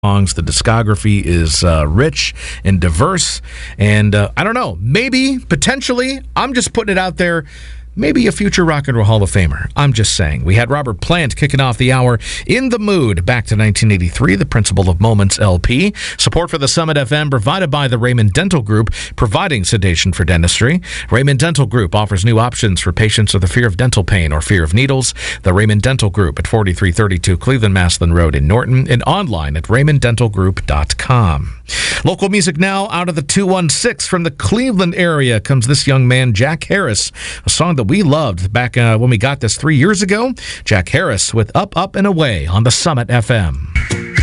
songs. The discography is rich and diverse. And I don't know, maybe, potentially, I'm just putting it out there, maybe a future Rock and Roll Hall of Famer. I'm just saying. We had Robert Plant kicking off the hour in the mood back to 1983, the Principle of Moments LP. Support for the Summit FM provided by the Raymond Dental Group, providing sedation for dentistry. Raymond Dental Group offers new options for patients with a fear of dental pain or fear of needles. The Raymond Dental Group at 4332 Cleveland Maslin Road in Norton and online at raymonddentalgroup.com. Local music now out of the 216 from the Cleveland area comes this young man, Jack Harris, a song that we loved back when we got this 3 years ago. Jack Harris with Up, Up, and Away on the Summit FM.